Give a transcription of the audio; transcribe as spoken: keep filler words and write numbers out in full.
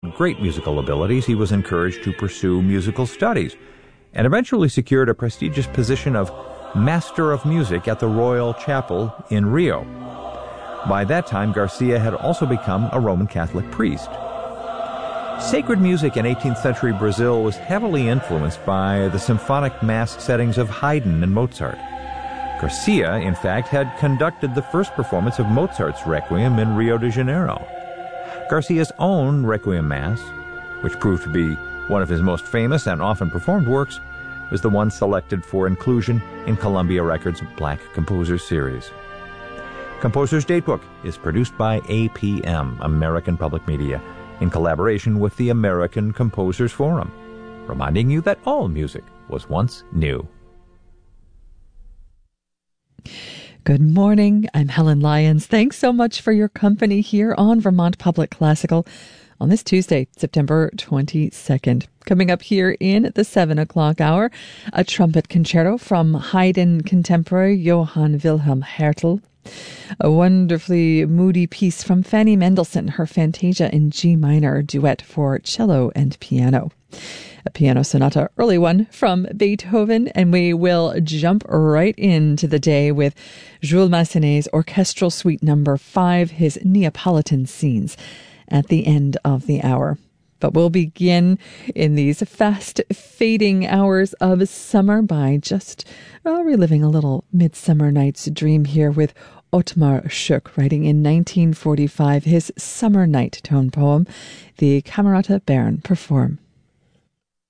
great musical abilities, he was encouraged to pursue musical studies and eventually secured a prestigious position of Master of Music at the Royal Chapel in Rio. By that time, Garcia had also become a Roman Catholic priest. Sacred music in eighteenth century Brazil was heavily influenced by the symphonic mass settings of Haydn and Mozart. Garcia, in fact, had conducted the first performance of Mozart's Requiem in Rio de Janeiro. Garcia's own Requiem Mass, which proved to be one of his most famous and often performed works, was the one selected for inclusion in Columbia Records' Black Composers series. Composer's Datebook is produced by A P M, American Public Media, in collaboration with the American Composers Forum, reminding you that all music was once new. Good morning. I'm Helen Lyons. Thanks so much for your company here on Vermont Public Classical on this Tuesday, September twenty-second. Coming up here in the seven o'clock hour, a trumpet concerto from Haydn contemporary Johann Wilhelm Hertel. A wonderfully moody piece from Fanny Mendelssohn, her Fantasia in G minor, duet for cello and piano. A piano sonata, early one from Beethoven, and we will jump right into the day with Jules Massenet's Orchestral Suite number five, his Neapolitan scenes, at the end of the hour. But we'll begin in these fast fading hours of summer by just well, reliving a little Midsummer Night's Dream here with Ottmar Schuck, writing in nineteen forty-five his Summer Night tone poem, the Camerata Bern perform.